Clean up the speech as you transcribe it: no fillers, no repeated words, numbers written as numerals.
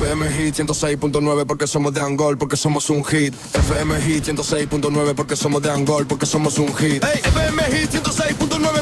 FM Hit 106.9 porque somos de Angol, porque somos un hit. FM Hit 106.9 porque somos de Angol, porque somos un hit. Hey, FM Hit 106.9